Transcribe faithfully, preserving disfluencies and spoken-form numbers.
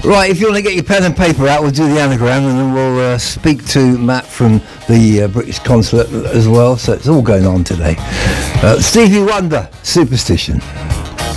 Right, if you want to get your pen and paper out, we'll do the anagram and then we'll uh, speak to Matt from the uh, British Consulate as well. So it's all going on today. Uh, Stevie Wonder, Superstition.